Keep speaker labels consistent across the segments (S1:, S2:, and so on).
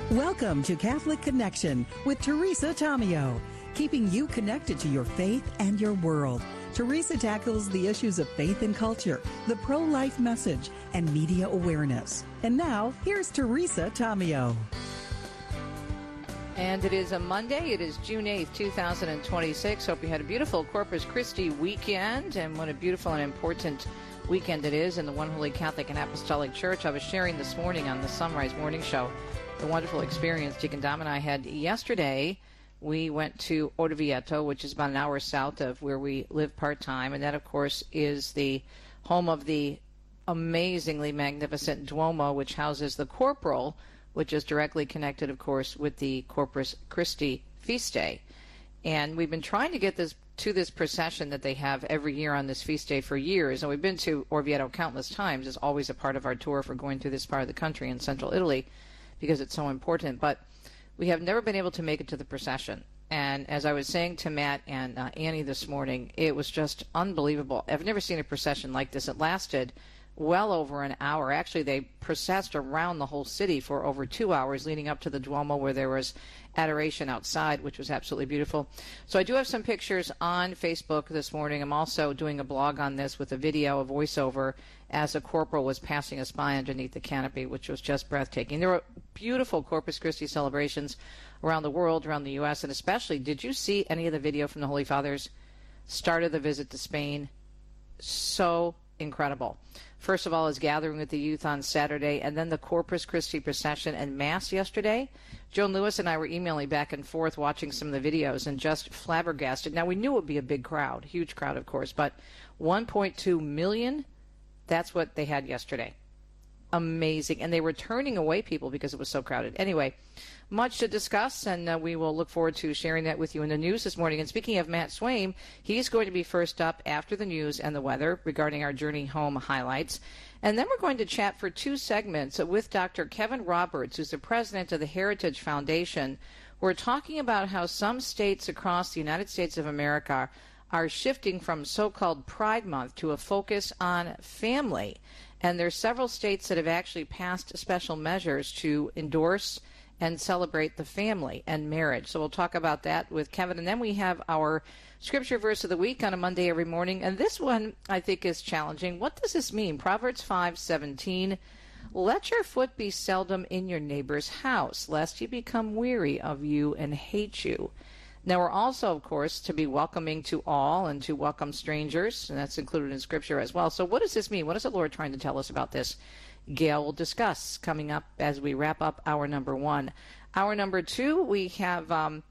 S1: Welcome to Catholic Connection with Teresa Tomeo, keeping you connected to your faith and your world. Teresa tackles the issues of faith and culture, the pro-life message, and media awareness. And now, here's Teresa Tomeo.
S2: And it is a Monday. It is June 8th, 2026. Hope you had a beautiful Corpus Christi weekend, and what a beautiful and important weekend it is in the One Holy Catholic and Apostolic Church. I was sharing this morning on the Sunrise Morning Show the wonderful experience Deacon Dom and I had yesterday. We went to Orvieto, which is about an hour south of where we live part-time, and that, of course, is the home of the amazingly magnificent Duomo, which houses the Corporal, which is directly connected, of course, with the Corpus Christi feast day. And we've been trying to get this procession that they have every year on this feast day for years, and we've been to Orvieto countless times. It's always a part of our tour for going through this part of the country in central Italy because it's so important. But we have never been able to make it to the procession. And as I was saying to Matt and Annie this morning, it was just unbelievable. I've never seen a procession like this. It lasted well over an hour. Actually, they processed around the whole city for over 2 hours leading up to the Duomo, where there was adoration outside, which was absolutely beautiful. So I do have some pictures on Facebook this morning. I'm also doing a blog on this with a video, a voiceover, as a corporal was passing us by underneath the canopy, which was just breathtaking. There were beautiful Corpus Christi celebrations around the world, around the U.S., and especially, did you see any of the video from the Holy Father's start of the visit to Spain? So incredible. First of all, his gathering with the youth on Saturday, and then the Corpus Christi procession and Mass yesterday. Joan Lewis and I were emailing back and forth watching some of the videos and just flabbergasted. Now, we knew it would be a big crowd, huge crowd, of course, but 1.2 million, that's what they had yesterday. Amazing. And they were turning away people because it was so crowded. Anyway, much to discuss, and we will look forward to sharing that with you in the news this morning. And speaking of Matt Swaim, he's going to be first up after the news and the weather regarding our Journey Home highlights. And then we're going to chat for 2 segments with Dr. Kevin Roberts, who's the president of the Heritage Foundation. We're talking about how some states across the United States of America are shifting from so-called Pride Month to a focus on family. And there's several states that have actually passed special measures to endorse and celebrate the family and marriage. So we'll talk about that with Kevin. And then we have our scripture verse of the week on a Monday every morning. And this one I think is challenging. What does this mean? Proverbs 5:17. Let your foot be seldom in your neighbor's house, lest he become weary of you and hate you. Now, we're also, of course, to be welcoming to all and to welcome strangers, and that's included in Scripture as well. So what does this mean? What is the Lord trying to tell us about this? Gail will discuss coming up as we wrap up hour number 1. Hour number 2, we have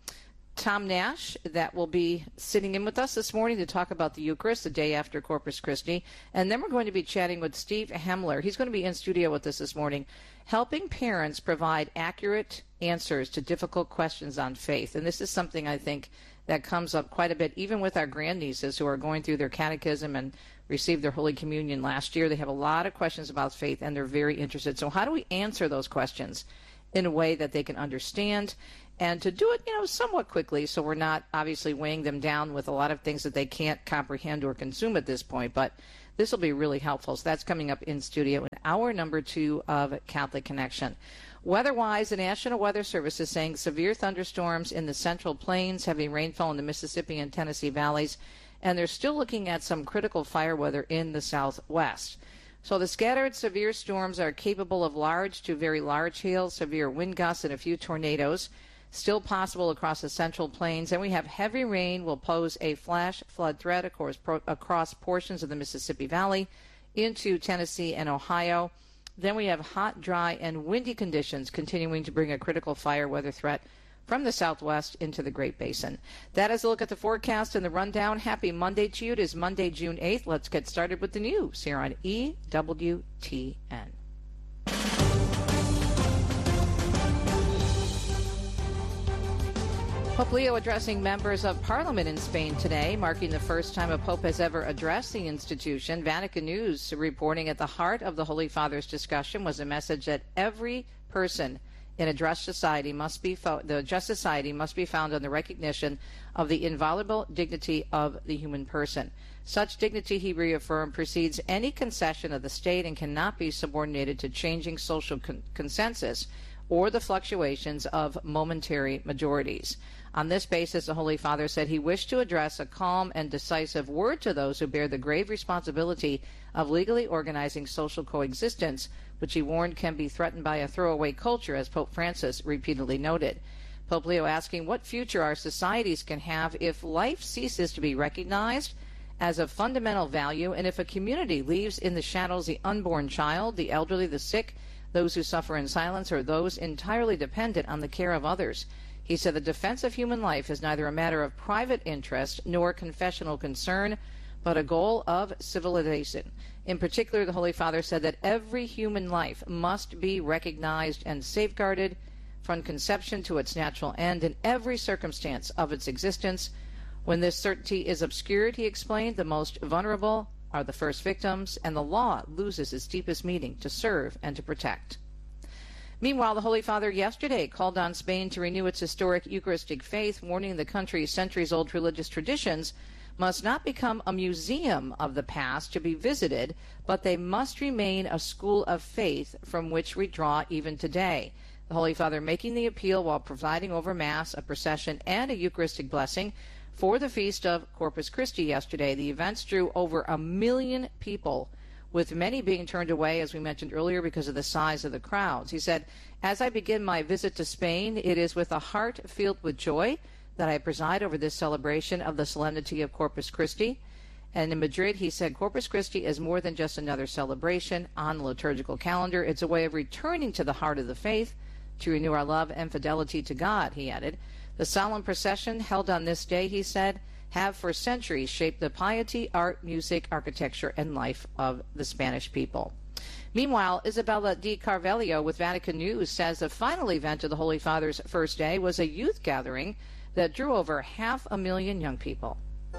S2: Tom Nash that will be sitting in with us this morning to talk about the Eucharist the day after Corpus Christi. And then we're going to be chatting with Steve Hemler. He's going to be in studio with us this morning, helping parents provide accurate answers to difficult questions on faith. And this is something I think that comes up quite a bit, even with our grandnieces who are going through their catechism and received their Holy Communion last year. They have a lot of questions about faith, and they're very interested. So how do we answer those questions in a way that they can understand, and to do it, somewhat quickly, so we're not obviously weighing them down with a lot of things that they can't comprehend or consume at this point. But this will be really helpful. So that's coming up in studio in hour number 2 of Catholic Connection. Weather-wise, the National Weather Service is saying severe thunderstorms in the Central Plains, heavy rainfall in the Mississippi and Tennessee valleys, and they're still looking at some critical fire weather in the Southwest. So the scattered severe storms are capable of large to very large hail, severe wind gusts, and a few tornadoes. Still possible across the Central Plains. And we have heavy rain will pose a flash flood threat, of course, across portions of the Mississippi Valley into Tennessee and Ohio. Then we have hot, dry, and windy conditions continuing to bring a critical fire weather threat from the Southwest into the Great Basin. That is a look at the forecast and the rundown. Happy Monday to you. It is Monday, June 8th. Let's get started with the news here on EWTN. Pope Leo addressing members of Parliament in Spain today, marking the first time a pope has ever addressed the institution. Vatican News reporting at the heart of the Holy Father's discussion was a message that every person in a just society must be found on the recognition of the inviolable dignity of the human person. Such dignity, he reaffirmed, precedes any concession of the state and cannot be subordinated to changing social consensus or the fluctuations of momentary majorities. On this basis, the Holy Father said he wished to address a calm and decisive word to those who bear the grave responsibility of legally organizing social coexistence, which he warned can be threatened by a throwaway culture, as Pope Francis repeatedly noted. Pope Leo asking what future our societies can have if life ceases to be recognized as a fundamental value, and if a community leaves in the shadows the unborn child, the elderly, the sick, those who suffer in silence, or those entirely dependent on the care of others. He said the defense of human life is neither a matter of private interest nor confessional concern, but a goal of civilization. In particular, the Holy Father said that every human life must be recognized and safeguarded from conception to its natural end in every circumstance of its existence. When this certainty is obscured, he explained, the most vulnerable are the first victims, and the law loses its deepest meaning to serve and to protect. Meanwhile, the Holy Father yesterday called on Spain to renew its historic Eucharistic faith, warning the country's centuries-old religious traditions must not become a museum of the past to be visited, but they must remain a school of faith from which we draw even today. The Holy Father making the appeal while presiding over Mass, a procession, and a Eucharistic blessing for the feast of Corpus Christi yesterday. The events drew over 1 million people, with many being turned away, as we mentioned earlier, because of the size of the crowds. He said, as I begin my visit to Spain, it is with a heart filled with joy that I preside over this celebration of the solemnity of Corpus Christi. And in Madrid, he said, Corpus Christi is more than just another celebration on the liturgical calendar. It's a way of returning to the heart of the faith, to renew our love and fidelity to God, he added. The solemn procession held on this day, he said, have for centuries shaped the piety, art, music, architecture, and life of the Spanish people. Meanwhile, Isabella Di Carvalho with Vatican News says the final event of the Holy Father's first day was a youth gathering that drew over 500,000 young people.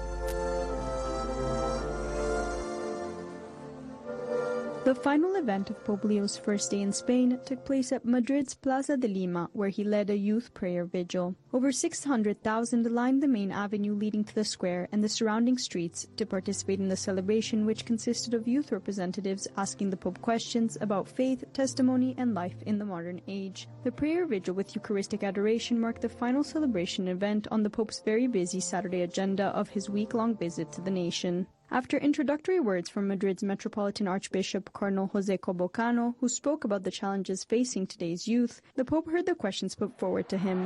S3: The final event of Pope Leo's first day in Spain took place at Madrid's Plaza de Lima, where he led a youth prayer vigil. Over 600,000 lined the main avenue leading to the square and the surrounding streets to participate in the celebration, which consisted of youth representatives asking the Pope questions about faith, testimony, and life in the modern age. The prayer vigil with Eucharistic adoration marked the final celebration event on the Pope's very busy Saturday agenda of his week-long visit to the nation. After introductory words from Madrid's Metropolitan Archbishop Cardinal José Cobocano, who spoke about the challenges facing today's youth, the Pope heard the questions put forward to him.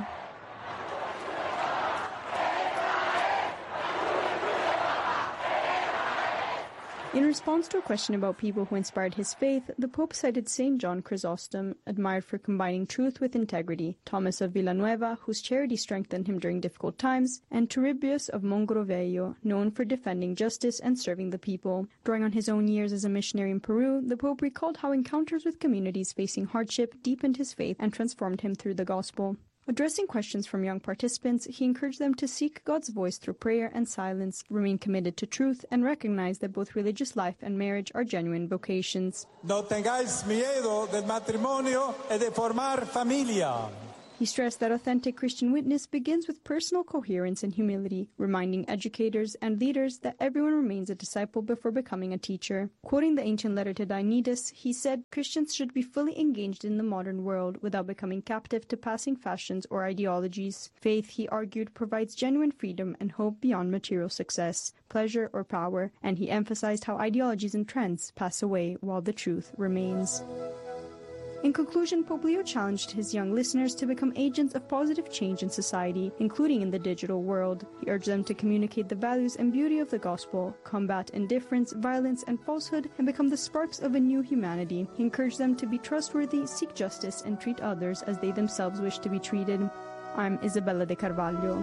S3: In response to a question about people who inspired his faith, the Pope cited St. John Chrysostom, admired for combining truth with integrity, Thomas of Villanueva, whose charity strengthened him during difficult times, and Turribius of Mogrovejo, known for defending justice and serving the people. Drawing on his own years as a missionary in Peru, the Pope recalled how encounters with communities facing hardship deepened his faith and transformed him through the gospel. Addressing questions from young participants, he encouraged them to seek God's voice through prayer and silence, remain committed to truth, and recognize that both religious life and marriage are genuine vocations.
S4: No tengáis miedo del matrimonio y de formar familia.
S3: He stressed that authentic Christian witness begins with personal coherence and humility, reminding educators and leaders that everyone remains a disciple before becoming a teacher. Quoting the ancient letter to Dionysius, he said, Christians should be fully engaged in the modern world without becoming captive to passing fashions or ideologies. Faith, he argued, provides genuine freedom and hope beyond material success, pleasure, or power, and he emphasized how ideologies and trends pass away while the truth remains. In conclusion, Pope Leo challenged his young listeners to become agents of positive change in society, including in the digital world. He urged them to communicate the values and beauty of the gospel, combat indifference, violence, and falsehood, and become the sparks of a new humanity. He encouraged them to be trustworthy, seek justice, and treat others as they themselves wish to be treated. I'm Isabella de Carvalho.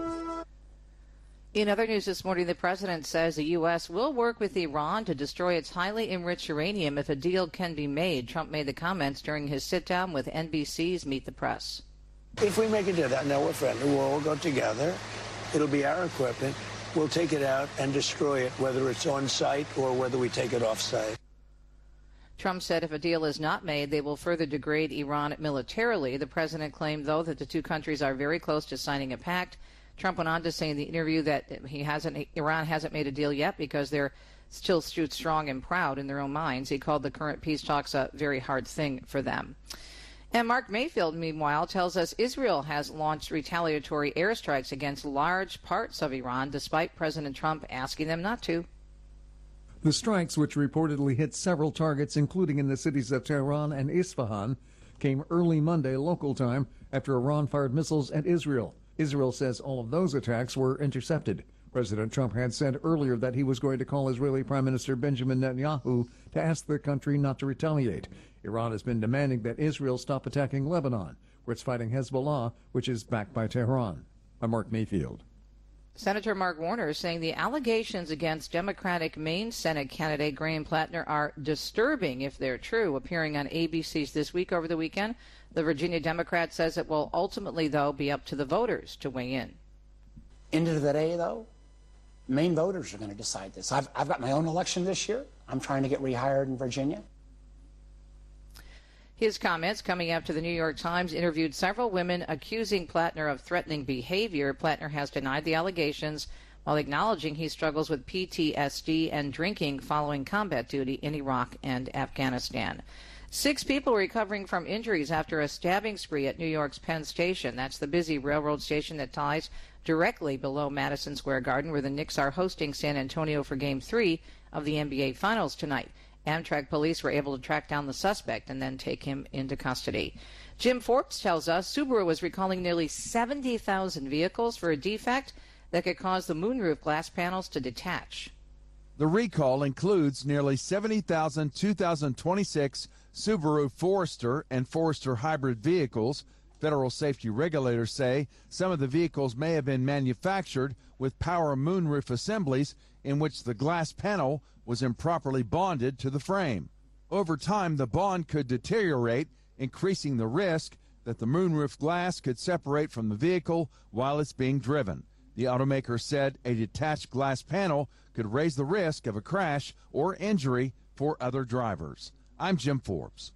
S2: In other news this morning, the president says the U.S. will work with Iran to destroy its highly enriched uranium if a deal can be made. Trump made the comments during his sit-down with NBC's Meet the Press.
S5: If we make a deal, now we're friendly, we'll all go together. It'll be our equipment. We'll take it out and destroy it, whether it's on site or whether we take it off site.
S2: Trump said if a deal is not made, they will further degrade Iran militarily. The president claimed, though, that the two countries are very close to signing a pact. Trump went on to say in the interview that Iran hasn't made a deal yet because they're still strong and proud in their own minds. He called the current peace talks a very hard thing for them. And Mark Mayfield, meanwhile, tells us Israel has launched retaliatory airstrikes against large parts of Iran, despite President Trump asking them not to.
S6: The strikes, which reportedly hit several targets, including in the cities of Tehran and Isfahan, came early Monday local time after Iran fired missiles at Israel. Israel says all of those attacks were intercepted. President Trump had said earlier that he was going to call Israeli Prime Minister Benjamin Netanyahu to ask the country not to retaliate. Iran has been demanding that Israel stop attacking Lebanon, where it's fighting Hezbollah, which is backed by Tehran. I'm Mark Mayfield.
S2: Senator Mark Warner is saying the allegations against Democratic Maine Senate candidate Graham Plattner are disturbing if they're true. Appearing on ABC's This Week over the weekend, the Virginia Democrat says it will ultimately, though, be up to the voters to weigh in.
S7: End of the day, though, Maine voters are going to decide this. I've got my own election this year. I'm trying to get rehired in Virginia.
S2: His comments coming after the New York Times interviewed several women accusing Plattner of threatening behavior. Plattner has denied the allegations while acknowledging he struggles with PTSD and drinking following combat duty in Iraq and Afghanistan. 6 people recovering from injuries after a stabbing spree at New York's Penn Station. That's the busy railroad station that ties directly below Madison Square Garden, where the Knicks are hosting San Antonio for Game 3 of the NBA Finals tonight. Amtrak police were able to track down the suspect and then take him into custody. Jim Forbes tells us Subaru is recalling nearly 70,000 vehicles for a defect that could cause the moonroof glass panels to detach.
S8: The recall includes nearly 70,000 2026 Subaru Forester and Forester hybrid vehicles. Federal safety regulators say some of the vehicles may have been manufactured with power moonroof assemblies in which the glass panel was improperly bonded to the frame. Over time, the bond could deteriorate, increasing the risk that the moonroof glass could separate from the vehicle while it's being driven. The automaker said a detached glass panel could raise the risk of a crash or injury for other drivers. I'm Jim Forbes.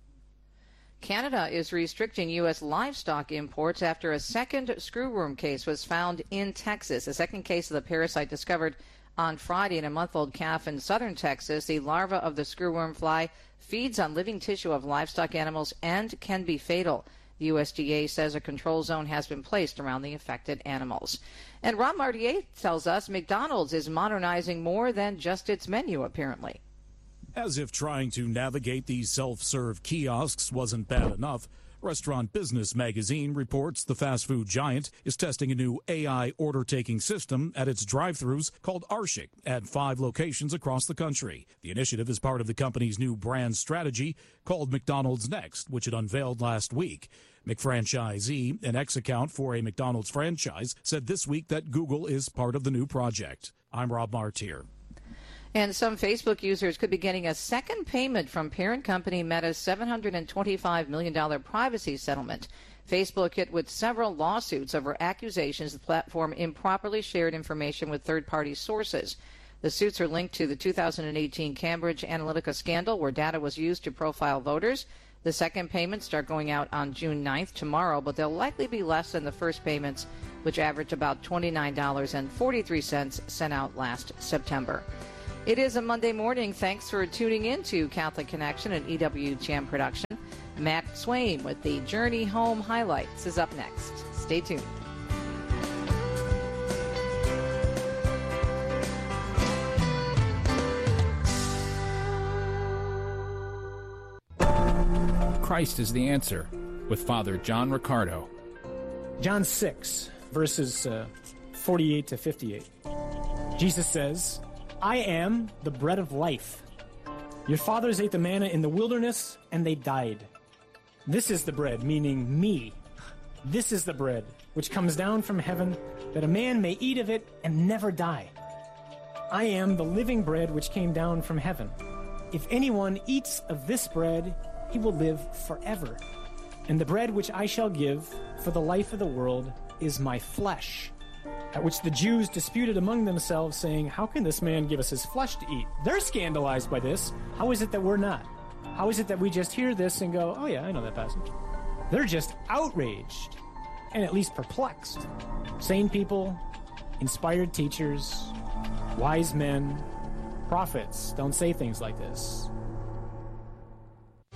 S2: Canada is restricting U.S. livestock imports after a second screwworm case was found in Texas. A second case of the parasite discovered on Friday in a month-old calf in southern Texas. The larva of the screwworm fly feeds on living tissue of livestock animals and can be fatal. The USDA says a control zone has been placed around the affected animals. And Rob Martier tells us McDonald's is modernizing more than just its menu, apparently.
S9: As if trying to navigate these self-serve kiosks wasn't bad enough, Restaurant Business Magazine reports the fast food giant is testing a new AI order-taking system at its drive-thrus called Arshik at 5 locations across the country. The initiative is part of the company's new brand strategy called McDonald's Next, which it unveiled last week. McFranchisee, an ex-account for a McDonald's franchise, said this week that Google is part of the new project. I'm Rob Martier.
S2: And some Facebook users could be getting a second payment from parent company Meta's $725 million privacy settlement. Facebook hit with several lawsuits over accusations the platform improperly shared information with third-party sources. The suits are linked to the 2018 Cambridge Analytica scandal, where data was used to profile voters. The second payments start going out on June 9th, tomorrow, but they'll likely be less than the first payments, which averaged about $29.43 sent out last September. It is a Monday morning. Thanks for tuning in to Catholic Connection, an EWTN production. Matt Swain with the Journey Home highlights is up next. Stay tuned.
S10: Christ is the answer with Father John Riccardo.
S11: John 6, verses 48 to 58. Jesus says, I am the bread of life. Your fathers ate the manna in the wilderness, and they died. This is the bread, meaning me. This is the bread which comes down from heaven, that a man may eat of it and never die. I am the living bread which came down from heaven. If anyone eats of this bread, he will live forever. And the bread which I shall give for the life of the world is my flesh. At which the Jews disputed among themselves, saying, how can this man give us his flesh to eat? They're scandalized by this. How is it that we're not? How is it that we just hear this and go, oh yeah, I know that passage? They're just outraged and at least perplexed. Sane people, inspired teachers, wise men, prophets don't say things like this.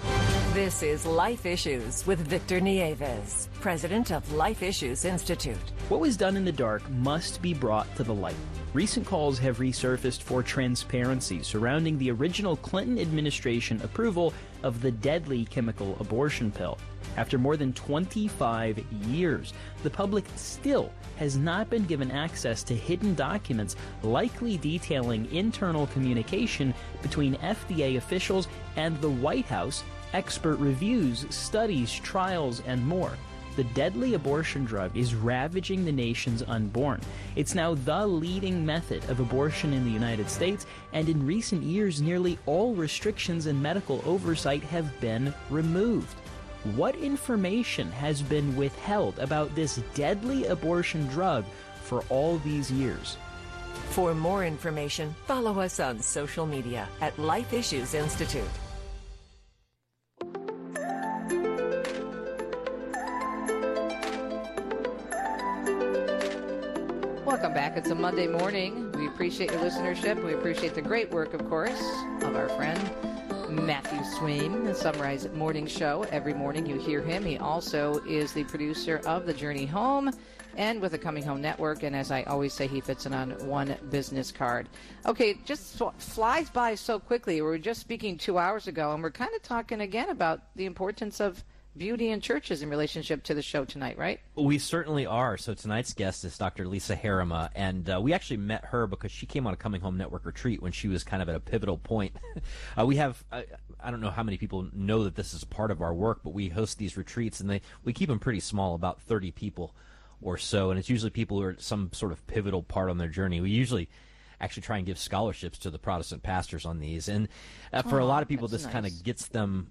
S12: This is Life Issues with Victor Nieves, president of Life Issues Institute.
S13: What was done in the dark must be brought to the light. Recent calls have resurfaced for transparency surrounding the original Clinton administration approval of the deadly chemical abortion pill. After more than 25 years, the public still has not been given access to hidden documents likely detailing internal communication between FDA officials and the White House, expert reviews, studies, trials, and more. The deadly abortion drug is ravaging the nation's unborn. It's now the leading method of abortion in the United States, and in recent years, nearly all restrictions and medical oversight have been removed. What information has been withheld about this deadly abortion drug for all these years?
S12: For more information, follow us on social media at Life Issues Institute.
S2: Welcome back. It's a Monday morning. We appreciate your listenership. We appreciate the great work, of course, of our friend Matthew Swaim, the Sunrise Morning Show. Every morning you hear him. He also is the producer of The Journey Home and with the Coming Home Network. And as I always say, he fits it on one business card. Okay, just flies by so quickly. We were just speaking 2 hours ago, and we're kind of talking again about the importance of beauty in churches in relationship to the show tonight, right?
S14: We certainly are. So tonight's guest is Dr. Lisa Harima, and we actually met her because she came on a Coming Home Network retreat when she was kind of at a pivotal point. We have, I don't know how many people know that this is part of our work, but we host these retreats, and we keep them pretty small, about 30 people or so, and it's usually people who are at some sort of pivotal part on their journey. We usually actually try and give scholarships to the Protestant pastors on these, and for a lot of people, this kind of gets them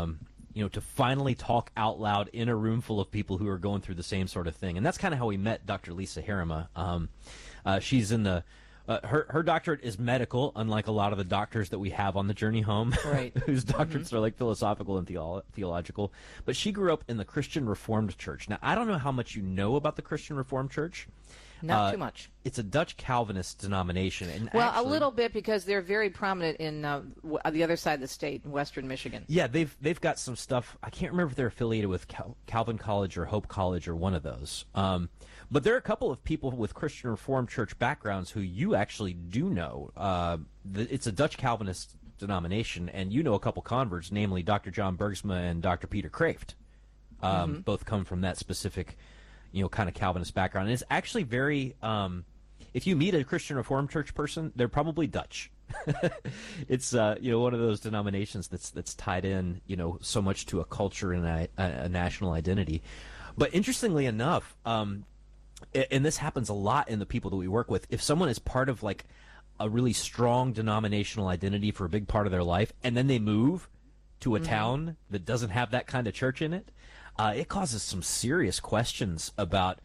S14: to finally talk out loud in a room full of people who are going through the same sort of thing. And that's kind of how we met Dr. Lisa Harima. She's in the her doctorate is medical, unlike a lot of the doctors that we have on the journey home,
S2: right?
S14: Whose doctorates are like philosophical and theological. But she grew up in the Christian Reformed Church. Now, I don't know how much you know about the Christian Reformed Church.
S2: Not too much.
S14: It's a Dutch Calvinist denomination. And
S2: well,
S14: actually,
S2: a little bit, because they're very prominent in the other side of the state, in western Michigan.
S14: Yeah, they've got some stuff. I can't remember if they're affiliated with Calvin College or Hope College or one of those. But there are a couple of people with Christian Reformed Church backgrounds who you actually do know. It's a Dutch Calvinist denomination, and you know a couple converts, namely Dr. John Bergsma and Dr. Peter Kraft. Both come from that specific kind of Calvinist background. And it's actually very, if you meet a Christian Reformed Church person, they're probably Dutch. It's, one of those denominations that's tied in, so much to a culture and a national identity. But interestingly enough, and this happens a lot in the people that we work with, if someone is part of like a really strong denominational identity for a big part of their life, and then they move to a town that doesn't have that kind of church in it, it causes some serious questions about,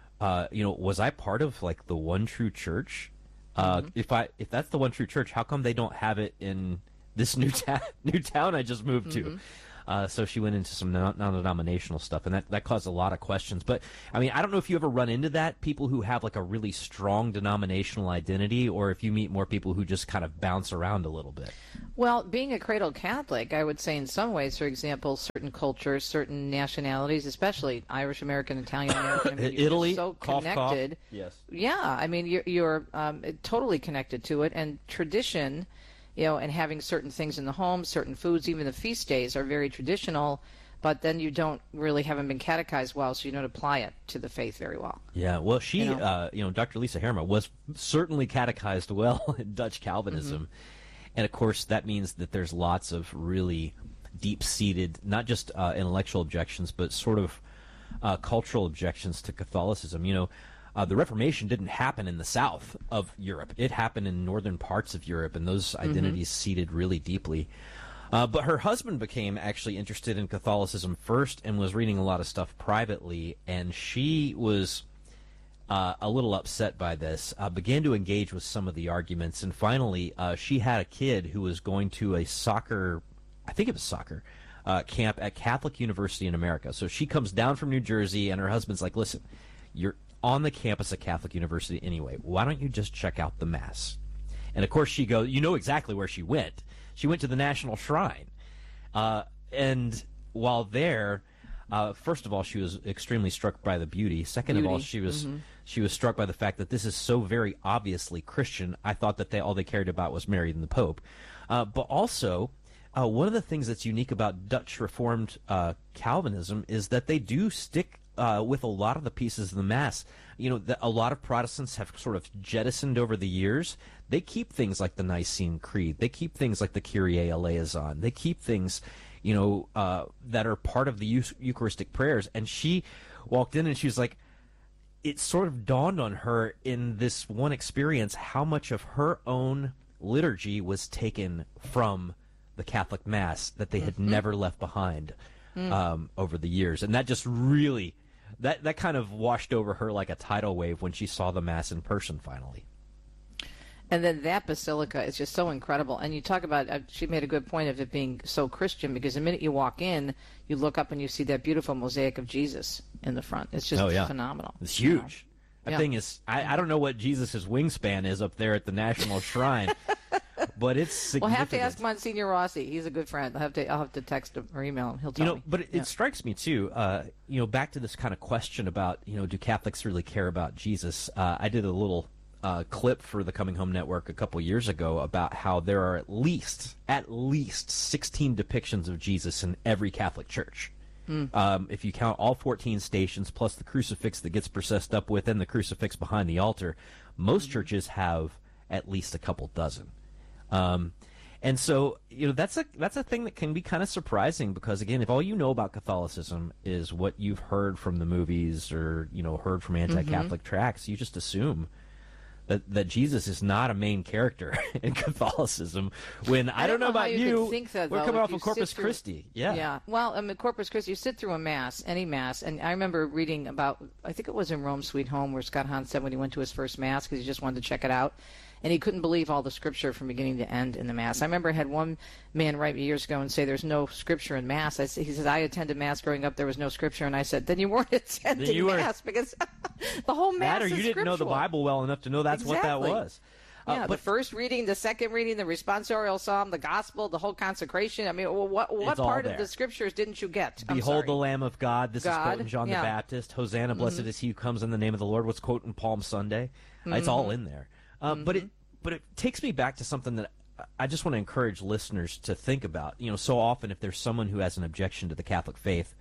S14: was I part of like the one true church? If that's the one true church, how come they don't have it in this new town I just moved to? So she went into some non-denominational stuff, and that caused a lot of questions. But, I mean, I don't know if you ever run into that, people who have like a really strong denominational identity, or if you meet more people who just kind of bounce around a little bit.
S2: Well, being a cradle Catholic, I would say in some ways, for example, certain cultures, certain nationalities, especially Irish American, Italian American, I mean,
S14: Italy,
S2: so
S14: cough,
S2: connected.
S14: Cough. Yes.
S2: Yeah, I mean, you're totally connected to it, and tradition, and having certain things in the home, certain foods, even the feast days are very traditional, but then you haven't been catechized well, so you don't apply it to the faith very well.
S14: Yeah, well, she, Dr. Lisa Harima was certainly catechized well in Dutch Calvinism. And, of course, that means that there's lots of really deep-seated, not just intellectual objections, but sort of cultural objections to Catholicism. The Reformation didn't happen in the south of Europe. It happened in northern parts of Europe, and those identities seated really deeply. But her husband became actually interested in Catholicism first and was reading a lot of stuff privately, and she was a little upset by this, began to engage with some of the arguments, and finally she had a kid who was going to a soccer camp at Catholic University in America. So she comes down from New Jersey, and her husband's like, listen, you're on the campus at Catholic University anyway. Why don't you just check out the Mass? And, of course, she goes, you know exactly where she went. She went to the National Shrine. And while there, first of all, she was extremely struck by the beauty. Second of all, she was struck by the fact that this is so very obviously Christian. I thought that all they cared about was Mary and the Pope. But also, one of the things that's unique about Dutch Reformed Calvinism is that they do stick with a lot of the pieces of the Mass. A lot of Protestants have sort of jettisoned over the years. They keep things like the Nicene Creed. They keep things like the Kyrie eleison. They keep things, that are part of the Eucharistic prayers. And she walked in and she was like, it sort of dawned on her in this one experience how much of her own liturgy was taken from the Catholic Mass that they had never left behind over the years. And that just really, that kind of washed over her like a tidal wave when she saw the Mass in person finally.
S2: And then that basilica is just so incredible. And you talk about, she made a good point of it being so Christian, because the minute you walk in, you look up and you see that beautiful mosaic of Jesus in the front. It's just phenomenal.
S14: It's huge. That thing is, I don't know what Jesus' wingspan is up there at the National Shrine, but it's significant.
S2: We'll have to ask Monsignor Rossi. He's a good friend. I'll have to text him or email him. He'll tell me.
S14: But it strikes me, too, back to this kind of question about, do Catholics really care about Jesus? I did a little clip for the Coming Home Network a couple years ago about how there are at least 16 depictions of Jesus in every Catholic church. If you count all 14 stations plus the crucifix that gets processed up with and the crucifix behind the altar, most churches have at least a couple dozen. And so, that's a thing that can be kind of surprising because, again, if all you know about Catholicism is what you've heard from the movies or, heard from anti-Catholic tracts, you just assume that Jesus is not a main character in Catholicism. When I don't know about you,
S2: think that,
S14: we're coming off of Corpus Christi. Yeah.
S2: Well, Corpus Christi, you sit through a Mass, any Mass, and I remember reading about, I think it was in Rome, Sweet Home, where Scott Hahn said when he went to his first Mass because he just wanted to check it out, and he couldn't believe all the Scripture from beginning to end in the Mass. I remember I had one man write me years ago and say there's no Scripture in Mass. He says, I attended Mass growing up, there was no Scripture, and I said, then you weren't attending Mass because the whole Mass is
S14: you didn't know the Bible well enough to know that's what that was.
S2: But the first reading, the second reading, the responsorial psalm, the gospel, the whole consecration. I mean, what part of the Scriptures didn't you get?
S14: Behold the Lamb of God. This is quoting John the Baptist. Hosanna, blessed is he who comes in the name of the Lord. What's quoting Palm Sunday? It's all in there. But it takes me back to something that I just want to encourage listeners to think about. So often if there's someone who has an objection to the Catholic faith,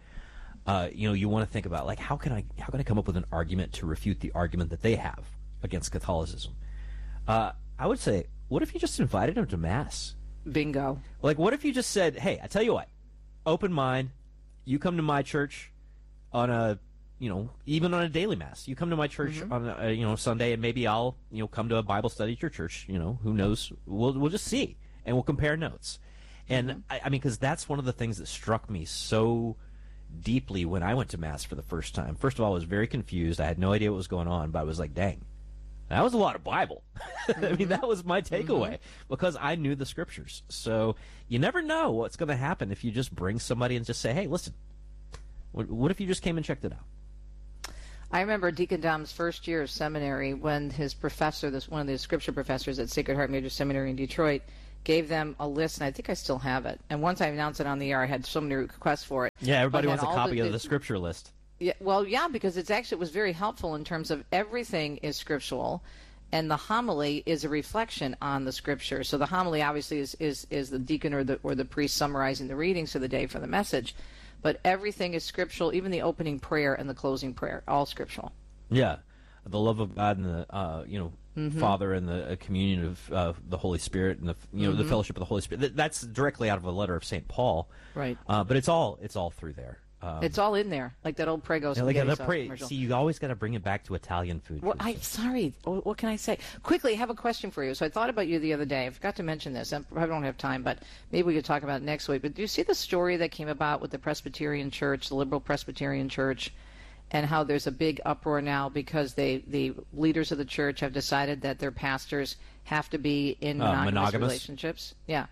S14: you want to think about, like, how can I come up with an argument to refute the argument that they have against Catholicism? I would say, what if you just invited them to Mass?
S2: Bingo.
S14: Like, what if you just said, hey, I tell you what, open mind, you come to my church on a, even on a daily Mass. You come to my church on a, Sunday, and maybe I'll, come to a Bible study at your church. Who knows? We'll just see, and we'll compare notes. And I mean, because that's one of the things that struck me so deeply when I went to Mass for the first time. First of all, I was very confused. I had no idea what was going on, but I was like, dang, that was a lot of Bible. I mean, that was my takeaway because I knew the Scriptures. So you never know what's going to happen if you just bring somebody and just say, hey, listen, what if you just came and checked it out?
S2: I remember Deacon Dom's first year of seminary when his professor, one of the Scripture professors at Sacred Heart Major Seminary in Detroit, gave them a list, and I think I still have it. And once I announced it on the air, I had so many requests for it.
S14: Yeah, everybody wants a copy of the Scripture list.
S2: Yeah, well, yeah, because it was very helpful in terms of everything is scriptural, and the homily is a reflection on the Scripture. So the homily obviously is the deacon or the priest summarizing the readings for the day for the message, but everything is scriptural, even the opening prayer and the closing prayer, all scriptural.
S14: Yeah, the love of God and the Father and the communion of the Holy Spirit and the the fellowship of the Holy Spirit. That's directly out of a letter of St. Paul.
S2: Right.
S14: But it's all through there.
S2: It's all in there, like that old Prego commercial.
S14: See, you always got to bring it back to Italian food.
S2: Well, I'm sorry. What can I say? Quickly, I have a question for you. So I thought about you the other day. I forgot to mention this. I don't have time, but maybe we could talk about it next week. But do you see the story that came about with the Presbyterian Church, the Liberal Presbyterian Church, and how there's a big uproar now because the leaders of the church have decided that their pastors have to be in monogamous relationships? Yeah.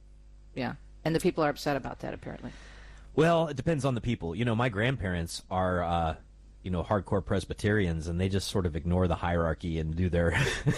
S2: And the people are upset about that, apparently.
S14: Well, it depends on the people. My grandparents are hardcore Presbyterians, and they just sort of ignore the hierarchy and do their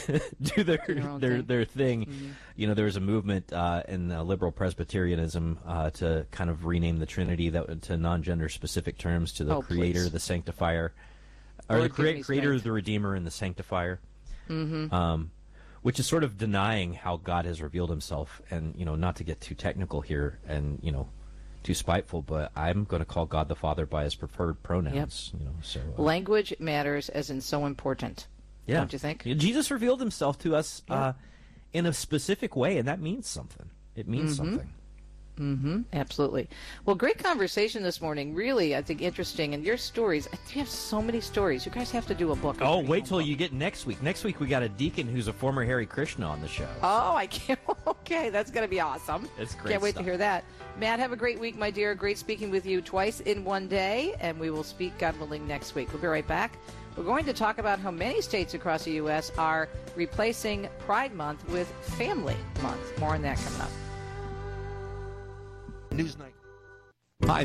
S14: their thing.
S2: Mm-hmm.
S14: There was a movement in liberal Presbyterianism to kind of rename the Trinity to non-gender specific terms to the Creator, the Sanctifier, or the Creator, the Redeemer, and the Sanctifier.
S2: Mm-hmm.
S14: Which is sort of denying how God has revealed himself. And, not to get too technical here and, too spiteful, but I'm going to call God the Father by his preferred pronouns.
S2: Yep. Language matters, as in so important.
S14: Yeah.
S2: Don't you think?
S14: Jesus revealed himself to us in a specific way, and that means something. It means something.
S2: Mm-hmm. Absolutely. Well, great conversation this morning. Really, I think interesting. And your stories, you have so many stories. You guys have to do a book.
S14: Oh, wait till you get next week. Next week we got a deacon who's a former Hare Krishna on the show.
S2: Oh, I can't. Okay, that's going to be awesome.
S14: It's great.
S2: Can't wait to hear that. Matt, have a great week, my dear. Great speaking with you twice in one day, and we will speak, God willing, next week. We'll be right back. We're going to talk about how many states across the U.S. are replacing Pride Month with Family Month. More on that coming up.
S15: Newsnight.
S14: Hi.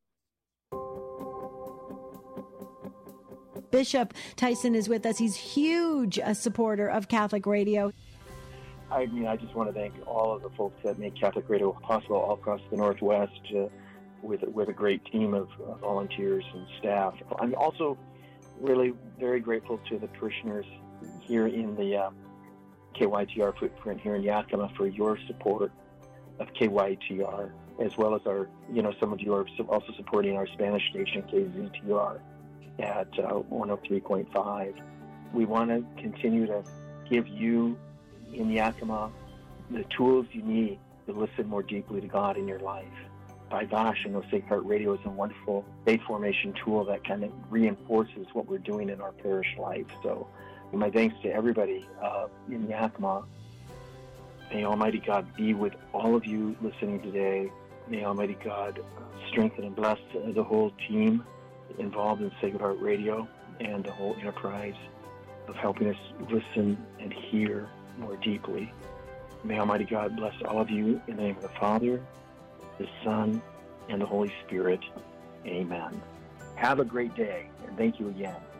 S16: Bishop Tyson is with us. He's huge a supporter of Catholic Radio.
S17: I just want to thank all of the folks that make Catholic Radio possible all across the Northwest with a great team of volunteers and staff. I'm also really very grateful to the parishioners here in the KYTR footprint here in Yakima for your support of KYTR, as well as our, some of you are also supporting our Spanish station, KZTR, at 103.5. We want to continue to give you in Yakima the tools you need to listen more deeply to God in your life. By gosh, Sacred Heart Radio is a wonderful faith formation tool that kind of reinforces what we're doing in our parish life. So my thanks to everybody in Yakima. May Almighty God be with all of you listening today. May Almighty God strengthen and bless the whole team involved in Sacred Heart Radio and the whole enterprise of helping us listen and hear more deeply. May Almighty God bless all of you in the name of the Father, the Son, and the Holy Spirit. Amen. Have a great day, and thank you again.